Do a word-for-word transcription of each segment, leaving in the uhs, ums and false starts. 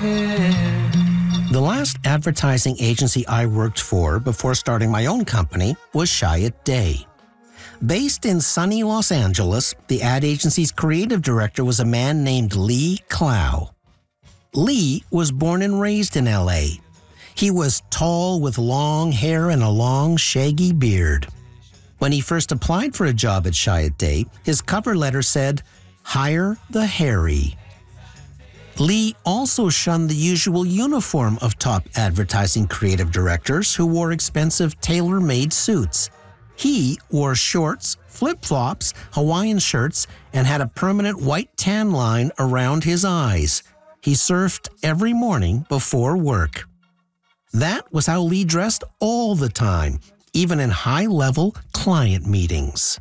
hair. The last advertising agency I worked for before starting my own company was Chiat Day. Based in sunny Los Angeles, the ad agency's creative director was a man named Lee Clow. Lee was born and raised in L A. He was tall with long hair and a long, shaggy beard. When he first applied for a job at Chiat Day, his cover letter said, "Hire the hairy." Lee also shunned the usual uniform of top advertising creative directors who wore expensive tailor-made suits. He wore shorts, flip-flops, Hawaiian shirts, and had a permanent white tan line around his eyes. He surfed every morning before work. That was how Lee dressed all the time, even in high-level client meetings.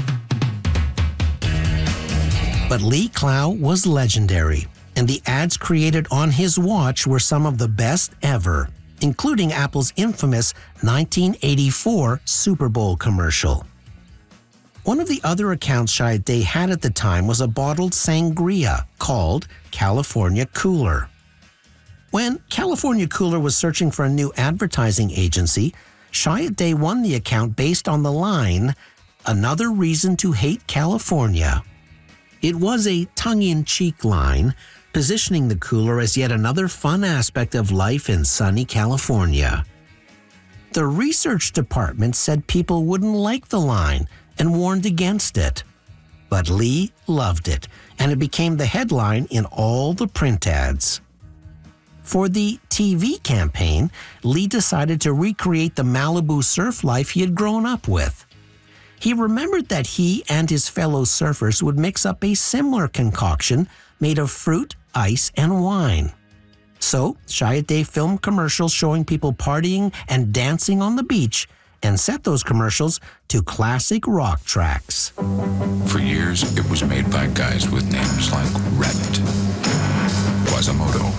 But Lee Clow was legendary, and the ads created on his watch were some of the best ever, including Apple's infamous nineteen eighty-four Super Bowl commercial. One of the other accounts Chiat Day had at the time was a bottled sangria called California Cooler. When California Cooler was searching for a new advertising agency, Chiat Day won the account based on the line, "Another reason to hate California." It was a tongue-in-cheek line, positioning the cooler as yet another fun aspect of life in sunny California. The research department said people wouldn't like the line and warned against it. But Lee loved it, and it became the headline in all the print ads. For the T V campaign, Lee decided to recreate the Malibu surf life he had grown up with. He remembered that he and his fellow surfers would mix up a similar concoction made of fruit, ice, and wine. So, Chiat Day filmed commercials showing people partying and dancing on the beach and set those commercials to classic rock tracks. For years, it was made by guys with names like Rabbit, Quasimodo,